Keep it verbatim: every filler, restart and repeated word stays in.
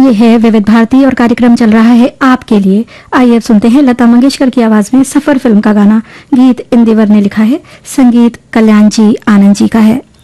ये है विविध भारती और कार्यक्रम चल रहा है आपके लिए। आइए अब सुनते हैं लता मंगेशकर की आवाज में सफर फिल्म का गाना। गीत इंदिवर ने लिखा है, संगीत कल्याण जी आनंद जी का है।